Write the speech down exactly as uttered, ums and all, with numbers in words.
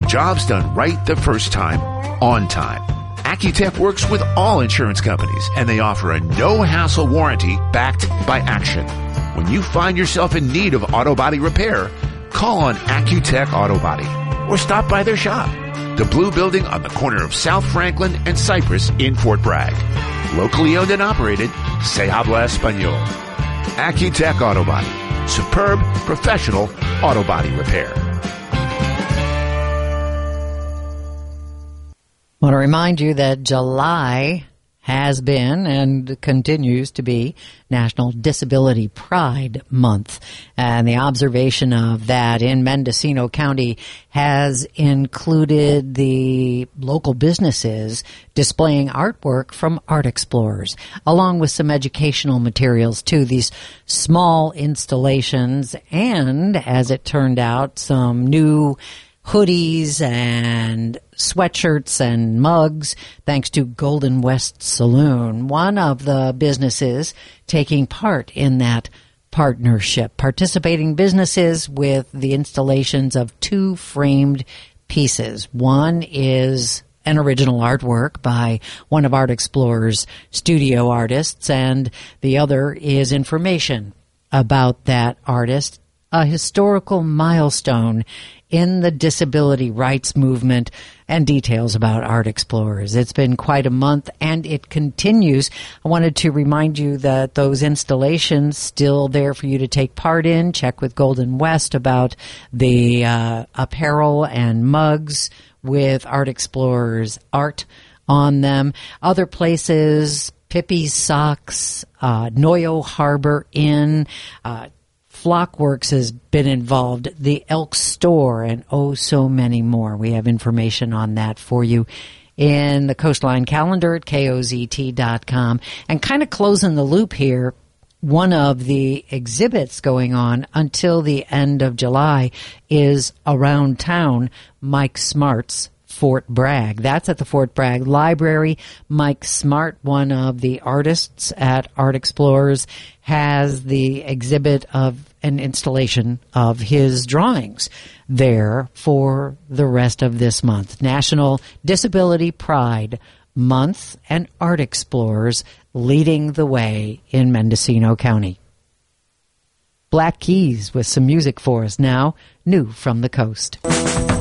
Jobs done right the first time, on time. Accutech works with all insurance companies, and they offer a no-hassle warranty backed by action. When you find yourself in need of auto body repair, call on Accutech Auto Body or stop by their shop. The blue building on the corner of South Franklin and Cypress in Fort Bragg. Locally owned and operated, se habla español. Accutech Auto Body. Superb, professional auto body repair. I want to remind you that July has been and continues to be National Disability Pride Month. And the observation of that in Mendocino County has included the local businesses displaying artwork from art explorers, along with some educational materials too. These small installations and, as it turned out, some new hoodies and sweatshirts and mugs, thanks to Golden West Saloon, one of the businesses taking part in that partnership. Participating businesses with the installations of two framed pieces. One is an original artwork by one of Art Explorer's studio artists, and the other is information about that artist, a historical milestone in the disability rights movement, and details about Art Explorers. It's been quite a month, and it continues. I wanted to remind you that those installations still there for you to take part in. Check with Golden West about the uh, apparel and mugs with Art Explorers art on them. Other places, Pippi's Socks, uh, Noyo Harbor Inn, uh, Flockworks has been involved, the Elk Store, and oh, so many more. We have information on that for you in the Coastline calendar at K O Z T dot com. And kind of closing the loop here, one of the exhibits going on until the end of July is Around Town, Mike Smart's Fort Bragg. That's at the Fort Bragg Library. Mike Smart, one of the artists at Art Explorers, has the exhibit of an installation of his drawings there for the rest of this month. National Disability Pride Month, and Art Explorers leading the way in Mendocino County. Black Keys with some music for us now, new from the coast.